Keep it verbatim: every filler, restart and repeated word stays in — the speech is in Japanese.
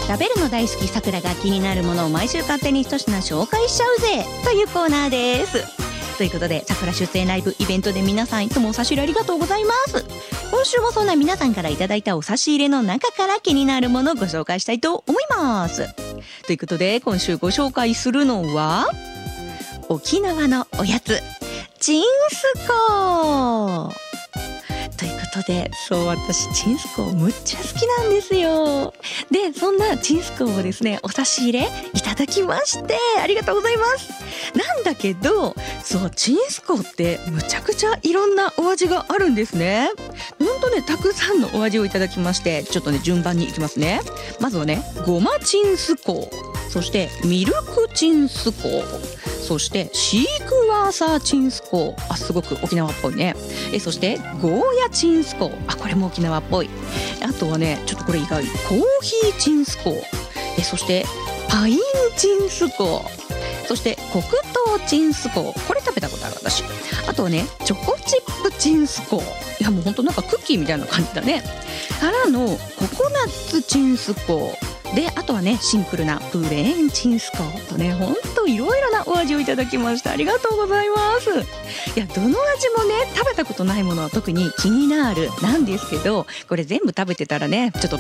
食べるの大好きさくらが気になるものを毎週勝手に一品紹介しちゃうぜというコーナーです。ということで、さくら出演ライブイベントで皆さんいつもお差し入れありがとうございます。今週もそんな皆さんからいただいたお差し入れの中から気になるものをご紹介したいと思います。ということで、今週ご紹介するのは沖縄のおやつチンスコーということで、そう私チンスコーむっちゃ好きなんですよ。でそんなチンスコーをですねお差し入れいただきましてありがとうございます。なんだけどそうチンスコーってむちゃくちゃいろんなお味があるんですね。ほんとねたくさんのお味をいただきまして、ちょっとね順番にいきますね。まずはねごまチンスコー、そしてミルクチンスコー、そしてシークワーサーチンスコー、あすごく沖縄っぽいね。えそしてゴーヤチンスコー、あこれも沖縄っぽい。あとはねちょっとこれ意外、コーヒーチンスコー、えそしてパインチンスコー、そして黒糖チンスコー、これ食べたことある私。あとはねチョコチップチンスコー、いやもうほんとなんかクッキーみたいな感じだね。からのココナッツチンスコーで、あとはねシンプルなプレーンチンスコーとね、ほんといろいろなお味をいただきました。ありがとうございます。いやどの味もね食べたことないものは特に気になるなんですけど、これ全部食べてたらねちょっと